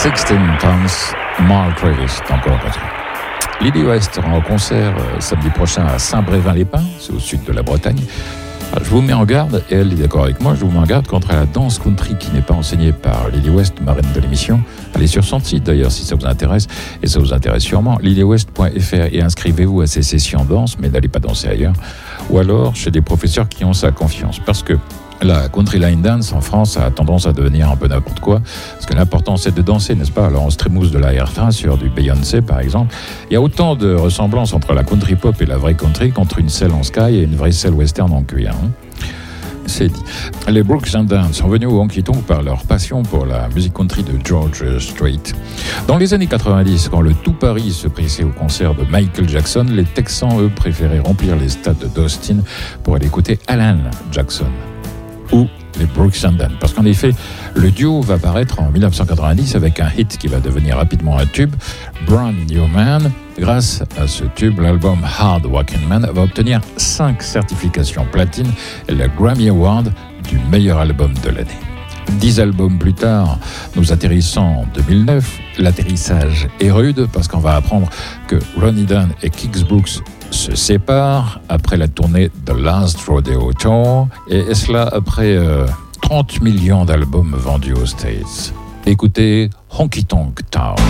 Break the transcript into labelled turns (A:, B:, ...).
A: 16 Tons, Mark Travis, encore country. Lily West sera en concert samedi prochain à Saint-Brévin-les-Pins, c'est au sud de la Bretagne. Alors, je vous mets en garde, et elle est d'accord avec moi, je vous mets en garde contre la danse country qui n'est pas enseignée par Lily West, marraine de l'émission. Elle est sur son site d'ailleurs si ça vous intéresse, et ça vous intéresse sûrement, lilywest.fr, et inscrivez-vous à ces sessions danse, mais n'allez pas danser ailleurs, ou alors chez des professeurs qui ont sa confiance, parce que la country line dance en France a tendance à devenir un peu n'importe quoi, parce que l'important c'est de danser, n'est-ce pas? Alors on se trémousse de la Airtrain sur du Beyoncé par exemple. Il y a autant de ressemblances entre la country pop et la vraie country qu'entre une selle en sky et une vraie selle western en cuir. C'est dit. Les Brooks and Dunn sont venus au honky tonk par leur passion pour la musique country de George Strait. Dans les années 90, quand le tout Paris se pressait au concert de Michael Jackson, les Texans, eux, préféraient remplir les stades d'Austin pour aller écouter Alan Jackson ou les Brooks and Dunn. Parce qu'en effet, le duo va paraître en 1990 avec un hit qui va devenir rapidement un tube, Brand New Man. Grâce à ce tube, l'album Hard Walking Man va obtenir 5 certifications platine et le Grammy Award du meilleur album de l'année. 10 albums plus tard, nous atterrissons en 2009. L'atterrissage est rude parce qu'on va apprendre que Ronnie Dunn et Kix Brooks se séparent après la tournée The Last Rodeo Tour, et cela après 30 millions d'albums vendus aux States. Écoutez Honky Tonk Town.